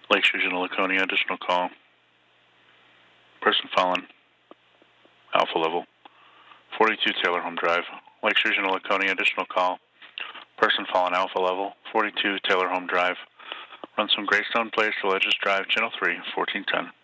Lake Sturgeon, Laconia, additional call. Person fallen. Alpha level. 42 Taylor Home Drive. Lake Sturgeon, Laconia, additional call. Person fallen, Alpha level. 42 Taylor Home Drive. Run some Greystone Place to Ledges Drive, Channel 3, 1410.